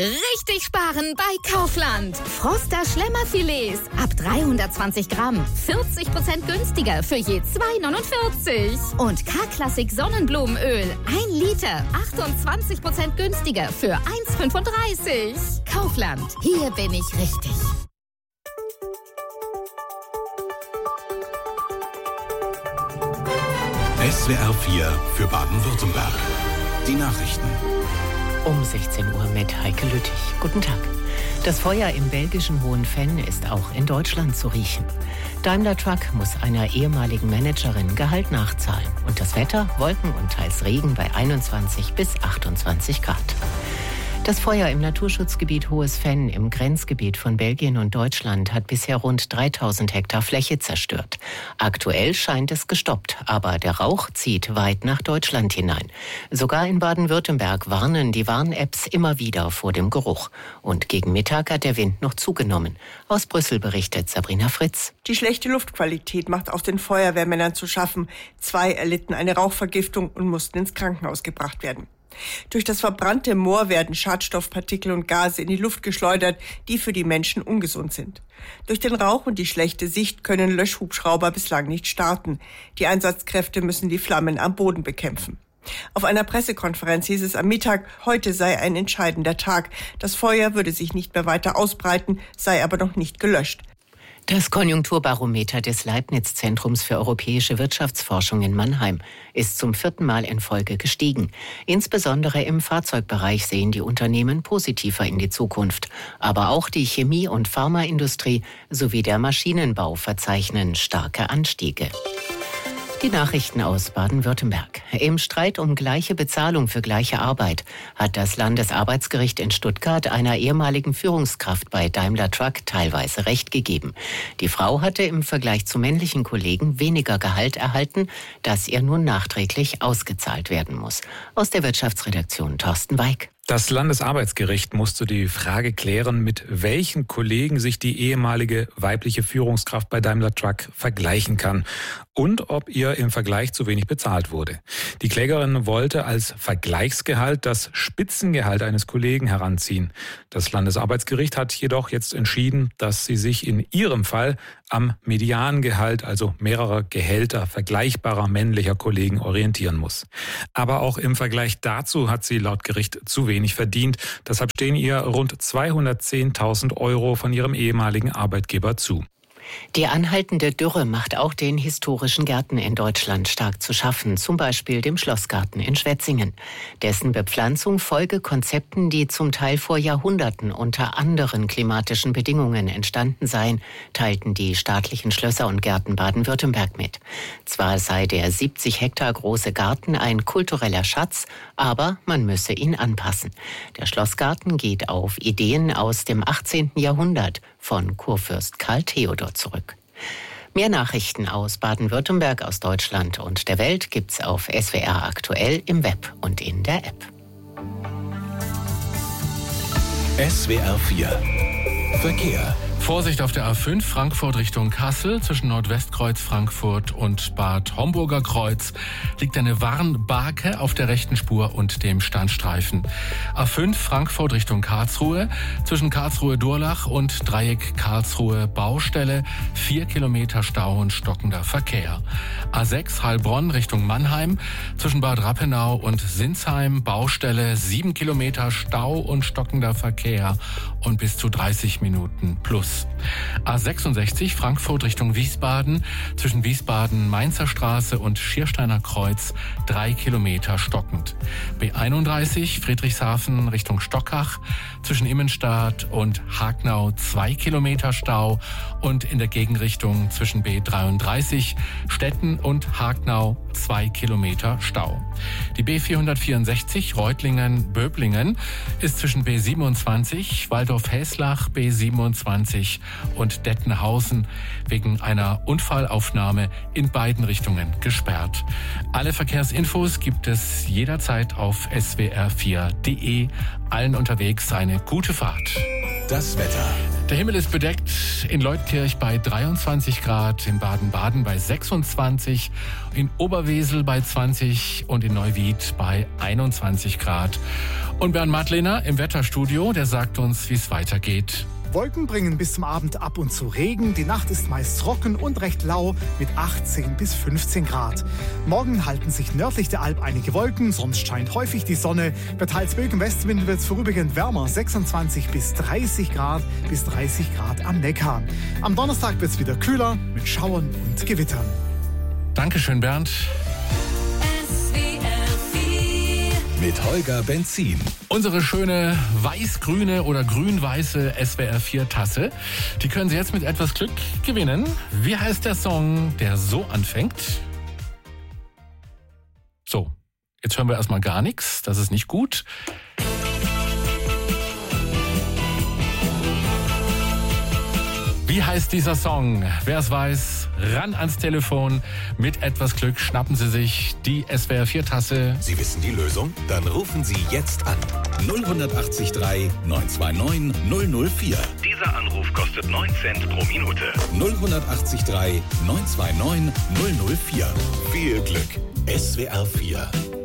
Richtig sparen bei Kaufland. Froster Schlemmerfilets ab 320 Gramm. 40% günstiger für je 2,49. Und K-Klassik Sonnenblumenöl. 1 Liter. 28% günstiger für 1,35. Kaufland. Hier bin ich richtig. SWR 4 für Baden-Württemberg. Die Nachrichten. Um 16 Uhr mit Heike Lüttich. Guten Tag. Das Feuer im belgischen Hohenfenn ist auch in Deutschland zu riechen. Daimler Truck muss einer ehemaligen Managerin Gehalt nachzahlen. Und das Wetter, Wolken und teils Regen bei 21 bis 28 Grad. Das Feuer im Naturschutzgebiet Hohes Fenn im Grenzgebiet von Belgien und Deutschland hat bisher rund 3000 Hektar Fläche zerstört. Aktuell scheint es gestoppt, aber der Rauch zieht weit nach Deutschland hinein. Sogar in Baden-Württemberg warnen die Warn-Apps immer wieder vor dem Geruch. Und gegen Mittag hat der Wind noch zugenommen. Aus Brüssel berichtet Sabrina Fritz. Die schlechte Luftqualität macht auch den Feuerwehrmännern zu schaffen. 2 erlitten eine Rauchvergiftung und mussten ins Krankenhaus gebracht werden. Durch das verbrannte Moor werden Schadstoffpartikel und Gase in die Luft geschleudert, die für die Menschen ungesund sind. Durch den Rauch und die schlechte Sicht können Löschhubschrauber bislang nicht starten. Die Einsatzkräfte müssen die Flammen am Boden bekämpfen. Auf einer Pressekonferenz hieß es am Mittag, heute sei ein entscheidender Tag. Das Feuer würde sich nicht mehr weiter ausbreiten, sei aber noch nicht gelöscht. Das Konjunkturbarometer des Leibniz-Zentrums für europäische Wirtschaftsforschung in Mannheim ist zum 4. Mal in Folge gestiegen. Insbesondere im Fahrzeugbereich sehen die Unternehmen positiver in die Zukunft. Aber auch die Chemie- und Pharmaindustrie sowie der Maschinenbau verzeichnen starke Anstiege. Die Nachrichten aus Baden-Württemberg. Im Streit um gleiche Bezahlung für gleiche Arbeit hat das Landesarbeitsgericht in Stuttgart einer ehemaligen Führungskraft bei Daimler Truck teilweise Recht gegeben. Die Frau hatte im Vergleich zu männlichen Kollegen weniger Gehalt erhalten, das ihr nun nachträglich ausgezahlt werden muss. Aus der Wirtschaftsredaktion Thorsten Weig. Das Landesarbeitsgericht musste die Frage klären, mit welchen Kollegen sich die ehemalige weibliche Führungskraft bei Daimler Truck vergleichen kann und ob ihr im Vergleich zu wenig bezahlt wurde. Die Klägerin wollte als Vergleichsgehalt das Spitzengehalt eines Kollegen heranziehen. Das Landesarbeitsgericht hat jedoch jetzt entschieden, dass sie sich in ihrem Fall am Mediangehalt, also mehrerer Gehälter vergleichbarer männlicher Kollegen, orientieren muss. Aber auch im Vergleich dazu hat sie laut Gericht zu wenig verdient. Deshalb stehen ihr rund 210.000 € von ihrem ehemaligen Arbeitgeber zu. Die anhaltende Dürre macht auch den historischen Gärten in Deutschland stark zu schaffen, zum Beispiel dem Schlossgarten in Schwetzingen. Dessen Bepflanzung folge Konzepten, die zum Teil vor Jahrhunderten unter anderen klimatischen Bedingungen entstanden seien, teilten die staatlichen Schlösser und Gärten Baden-Württemberg mit. Zwar sei der 70 Hektar große Garten ein kultureller Schatz, aber man müsse ihn anpassen. Der Schlossgarten geht auf Ideen aus dem 18. Jahrhundert von Kurfürst Karl Theodor zurück. Mehr Nachrichten aus Baden-Württemberg, aus Deutschland und der Welt gibt's auf SWR aktuell im Web und in der App. SWR 4 Verkehr. Vorsicht auf der A5 Frankfurt Richtung Kassel. Zwischen Nordwestkreuz Frankfurt und Bad Homburger Kreuz liegt eine Warnbarke auf der rechten Spur und dem Standstreifen. A5 Frankfurt Richtung Karlsruhe. Zwischen Karlsruhe-Durlach und Dreieck Karlsruhe Baustelle 4 Kilometer Stau und stockender Verkehr. A6 Heilbronn Richtung Mannheim. Zwischen Bad Rappenau und Sinsheim Baustelle 7 Kilometer Stau und stockender Verkehr und bis zu 30 Minuten plus. A66 Frankfurt Richtung Wiesbaden, zwischen Wiesbaden-Mainzer Straße und Schiersteiner Kreuz 3 Kilometer stockend. B31 Friedrichshafen Richtung Stockach, zwischen Immenstadt und Hagnau 2 Kilometer Stau und in der Gegenrichtung zwischen B33 Stetten und Hagnau 2 Kilometer Stau. Die B464 Reutlingen-Böblingen ist zwischen B27 Waldorf-Häslach, B27 und Dettenhausen wegen einer Unfallaufnahme in beiden Richtungen gesperrt. Alle Verkehrsinfos gibt es jederzeit auf swr4.de. Allen unterwegs eine gute Fahrt. Das Wetter. Der Himmel ist bedeckt, in Leutkirch bei 23 Grad, in Baden-Baden bei 26, in Oberwesel bei 20 und in Neuwied bei 21 Grad. Und Bernd Madlener im Wetterstudio, der sagt uns, wie es weitergeht. Wolken bringen bis zum Abend ab und zu Regen. Die Nacht ist meist trocken und recht lau mit 18 bis 15 Grad. Morgen halten sich nördlich der Alp einige Wolken, sonst scheint häufig die Sonne. Bei teils böigem Westwind wird es vorübergehend wärmer, 26 bis 30 Grad bis 30 Grad am Neckar. Am Donnerstag wird es wieder kühler mit Schauern und Gewittern. Dankeschön, Bernd. Mit Holger Benzin. Unsere schöne weiß-grüne oder grün-weiße SWR4-Tasse, die können Sie jetzt mit etwas Glück gewinnen. Wie heißt der Song, der so anfängt? So, jetzt hören wir erstmal gar nichts. Das ist nicht gut. Wie heißt dieser Song? Wer es weiß, ran ans Telefon. Mit etwas Glück schnappen Sie sich die SWR4-Tasse. Sie wissen die Lösung? Dann rufen Sie jetzt an. 0183 929 004. Dieser Anruf kostet 9 Cent pro Minute. 0183 929 004. Viel Glück. SWR4